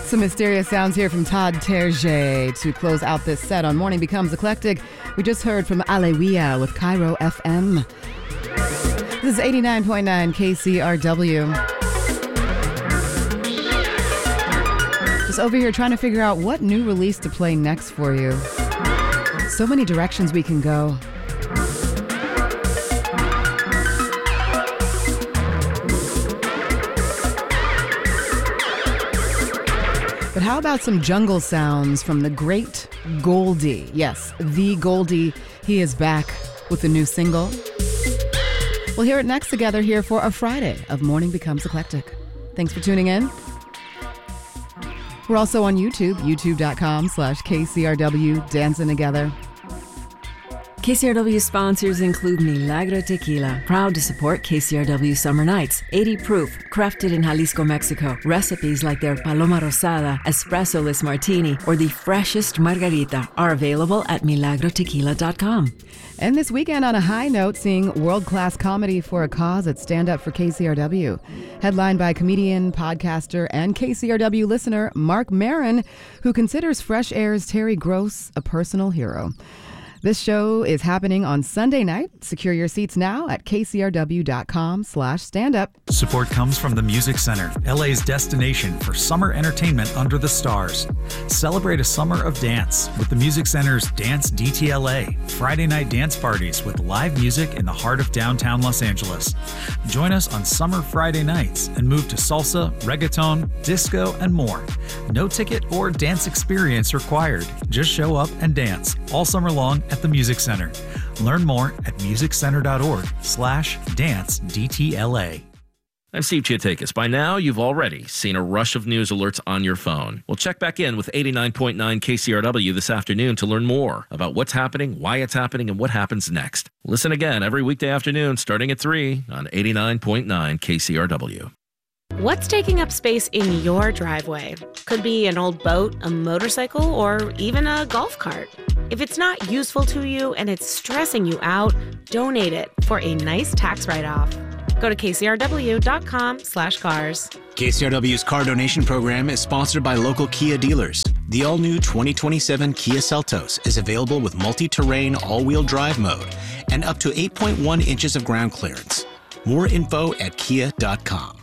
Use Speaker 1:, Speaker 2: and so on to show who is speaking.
Speaker 1: Some mysterious sounds here from Todd Terje to close out this set on Morning Becomes Eclectic. We just heard from Aleluia with Cairo FM. This is 89.9 KCRW. Just over here trying to figure out what new release to play next for you. So many directions we can go. But how about some jungle sounds from the great Goldie? Yes, the Goldie. He is back with a new single. We'll hear it next together here for a Friday of Morning Becomes Eclectic. Thanks for tuning in. We're also on YouTube, youtube.com/KCRW Dancing Together.
Speaker 2: KCRW sponsors include Milagro Tequila, proud to support KCRW Summer Nights. 80 proof, crafted in Jalisco, Mexico. Recipes like their Paloma Rosada, Espresso-less Martini, or the freshest Margarita are available at milagrotequila.com.
Speaker 1: And this weekend on a high note, seeing world-class comedy for a cause at Stand Up for KCRW. Headlined by comedian, podcaster, and KCRW listener Mark Maron, who considers Fresh Air's Terry Gross a personal hero. This show is happening on Sunday night. Secure your seats now at kcrw.com/standup.
Speaker 3: Support comes from the Music Center, LA's destination for summer entertainment under the stars. Celebrate a summer of dance with the Music Center's Dance DTLA, Friday night dance parties with live music in the heart of downtown Los Angeles. Join us on summer Friday nights and move to salsa, reggaeton, disco, and more. No ticket or dance experience required. Just show up and dance all summer long at the Music Center. Learn more at musiccenter.org/dance-DTLA.
Speaker 4: I'm Steve Chiatakis. By now, you've already seen a rush of news alerts on your phone. Well, check back in with 89.9 KCRW this afternoon to learn more about what's happening, why it's happening, and what happens next. Listen again every weekday afternoon starting at 3 on 89.9 KCRW.
Speaker 5: What's taking up space in your driveway? Could be an old boat, a motorcycle, or even a golf cart. If it's not useful to you and it's stressing you out, donate it for a nice tax write-off. Go to kcrw.com/cars.
Speaker 6: KCRW's car donation program is sponsored by local Kia dealers. The all-new 2027 Kia Seltos is available with multi-terrain all-wheel drive mode and up to 8.1 inches of ground clearance. More info at kia.com.